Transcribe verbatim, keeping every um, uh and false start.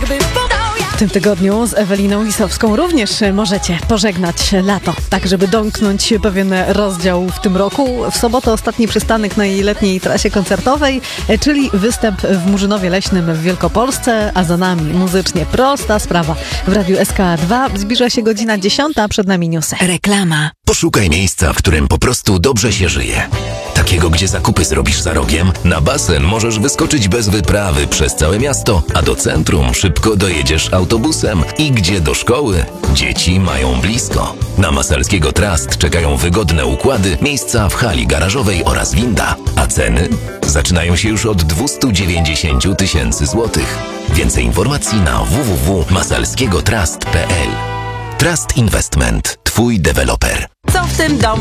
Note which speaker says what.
Speaker 1: W tym tygodniu z Eweliną Lisowską również możecie pożegnać lato, tak żeby domknąć pewien rozdział w tym roku. W sobotę ostatni przystanek na jej letniej trasie koncertowej, czyli występ w Murzynowie Leśnym w Wielkopolsce, a za nami muzycznie prosta sprawa. W Radiu S K dwa zbliża się godzina dziesiąta, a przed nami newsy.
Speaker 2: Reklama.
Speaker 3: Poszukaj miejsca, w którym po prostu dobrze się żyje. Takiego, gdzie zakupy zrobisz za rogiem, na basen możesz wyskoczyć bez wyprawy przez całe miasto, a do centrum szybko dojedziesz autobusem i gdzie do szkoły dzieci mają blisko. Na Masalskiego Trust czekają wygodne układy, miejsca w hali garażowej oraz winda, a ceny zaczynają się już od dwieście dziewięćdziesiąt tysięcy złotych. Więcej informacji na w w w kropka masalskiego trust kropka p l. Trust Investment. Twój deweloper.
Speaker 2: Co w tym domu